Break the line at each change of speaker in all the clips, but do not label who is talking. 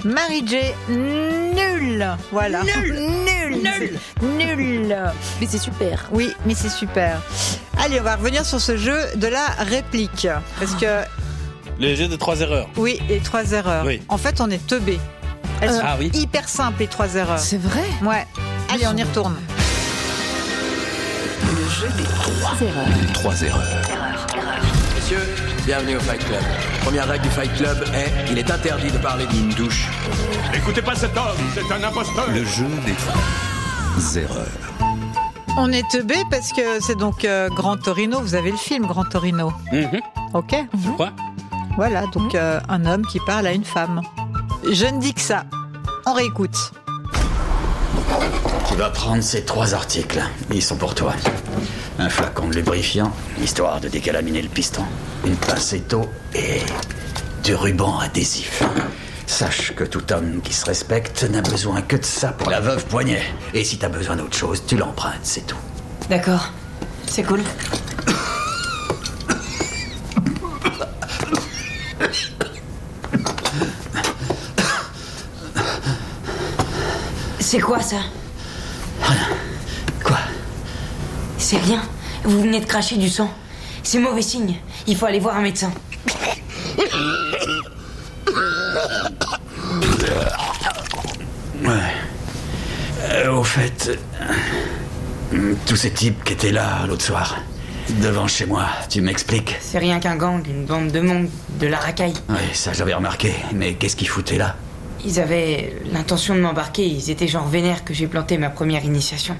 Marie-J, nul. Voilà. Nul.
Mais c'est super.
Oui, mais c'est super. Allez, on va revenir sur ce jeu de la réplique. Parce que...
Le jeu de 3 erreurs.
Oui, les 3 erreurs.
Oui.
En fait, on est teubés. Elles sont
oui.
hyper simples, les 3 erreurs.
C'est vrai.
Ouais. Allez, on y retourne.
Le jeu des 3 erreurs.
3 erreurs.
Messieurs, bienvenue au Fight Club. Première règle du Fight Club est il est interdit de parler d'une douche.
Écoutez pas cet homme, c'est un imposteur.
Le jeu des 3 erreurs.
On est teubés parce que c'est donc Grand Torino. Vous avez le film Grand Torino. Ok.
Je crois.
Voilà, donc un homme qui parle à une femme. Je ne dis que ça. On réécoute.
Tu vas prendre ces 3 articles. Ils sont pour toi. Un flacon de lubrifiant, histoire de décalaminer le piston. Une pincetto et du ruban adhésif. Sache que tout homme qui se respecte n'a besoin que de ça pour la veuve Poignet. Et si t'as besoin d'autre chose, tu l'empruntes, c'est tout.
D'accord, c'est cool. C'est quoi ça?
Rien. Quoi?
C'est rien. Vous venez de cracher du sang. C'est mauvais signe. Il faut aller voir un médecin.
Ouais. Au fait, tous ces types qui étaient là l'autre soir, devant chez moi, tu m'expliques?
C'est rien qu'un gang, une bande de monde, de la racaille.
Oui, ça j'avais remarqué. Mais qu'est-ce qu'ils foutaient là?
Ils avaient l'intention de m'embarquer. Ils étaient genre vénères que j'ai planté ma première initiation.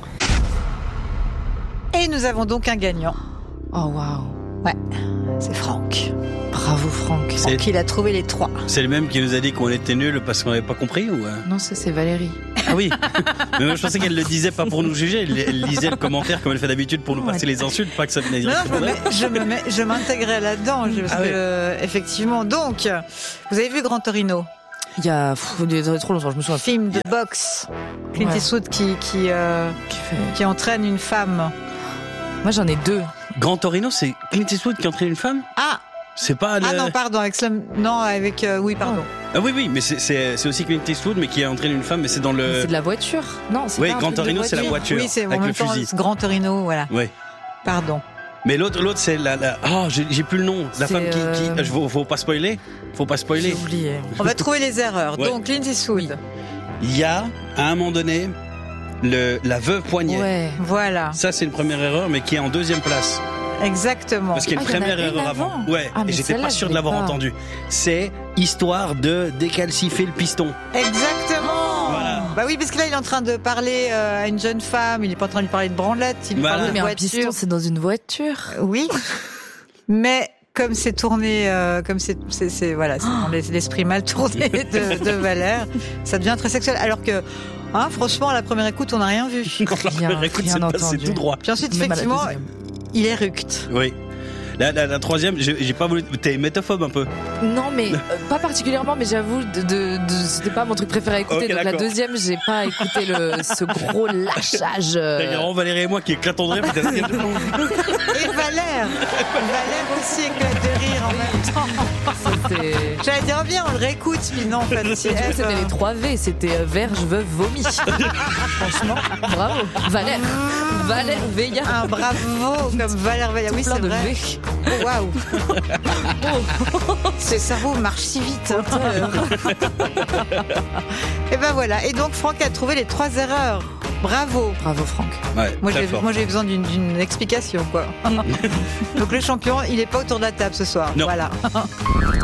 Et nous avons donc un gagnant.
Oh waouh.
Ouais, c'est Franck.
Bravo Franck.
Franck, il a trouvé les 3.
C'est le même qui nous a dit qu'on était nuls parce qu'on n'avait pas compris ou
Non, ça c'est Valérie.
Ah oui. Mais moi je pensais qu'elle le disait pas pour nous juger, elle lisait le commentaire comme elle fait d'habitude pour nous passer les insultes, pas que ça venait directement.
Non, je m'intégrais là-dedans. Effectivement. Donc, vous avez vu Grand Torino?
Il y a trop longtemps, je me souviens.
Film de boxe. Clint Eastwood qui entraîne une femme.
Moi j'en ai 2.
Grand Torino, c'est Clint Eastwood qui entraîne une femme?
Ah.
C'est pas le...
Ah non, pardon, avec oui, pardon.
Ah oui, mais c'est aussi Clint Eastwood, mais qui entraîne une femme, mais c'est dans le...
C'est de la voiture. Non, c'est
oui,
pas un
Grand
truc de
Torino, c'est la voiture.
Oui, c'est en
avec
même
le
temps
fusil.
Grand Torino, voilà.
Oui.
Pardon.
Mais l'autre c'est la... Oh, j'ai plus le nom. La femme qui... Faut pas spoiler.
J'ai oublié.
On va trouver les erreurs.
Ouais.
Donc, Clint Eastwood.
Il y a, à un moment donné, la veuve Poignet.
Ouais.
Voilà.
Ça, c'est une première erreur, mais qui est en 2e place.
Exactement.
Parce qu'il y a une première erreur avant. Ouais,
Ah, mais
et j'étais
celle-là,
pas sûr
je
de
l'ai
l'avoir
pas.
entendu. C'est histoire de décalcifer le piston.
Exactement.
Voilà.
Bah oui, parce que là, il est en train de parler à une jeune femme. Il est pas en train de lui parler de branlette. Il lui
Voilà.
parle de
Mais un
voiture.
piston, c'est dans une voiture.
Oui. Mais comme c'est tourné, comme c'est voilà, c'est dans l'esprit mal tourné de Valère, ça devient très sexuel. Alors que, franchement, à la première écoute, on n'a rien vu.
Écoute, c'est
rien
passé
entendu.
tout droit.
Puis ensuite,
Même à la
effectivement,
deuxième.
il est ruct.
Oui. La 3e, j'ai pas voulu. T'es hémétophobe un peu.
Non, mais pas particulièrement, mais j'avoue, c'était pas mon truc préféré à écouter.
Ok,
donc la
d'accord.
2e, j'ai pas écouté ce gros lâchage.
T'as vraiment Valérie et moi qui éclatons de rire.
Et Valère aussi éclate de rire en même temps.
C'était...
J'allais dire, viens, on le réécoute, puis non, en fait, si
C'était les 3 V, c'était verge, veuve, vomi. Franchement, bravo. Valère Veilla.
un bravo comme Valère Veilla. Oui,
Plein
c'est
de
vrai.
V.
Waouh. Ce cerveau marche si vite. Et ben voilà. Et donc Franck a trouvé les 3 erreurs. Bravo.
Bravo Franck.
Ouais,
Moi j'ai besoin d'une explication quoi. Donc le champion, il est pas autour de la table ce soir.
Non.
Voilà.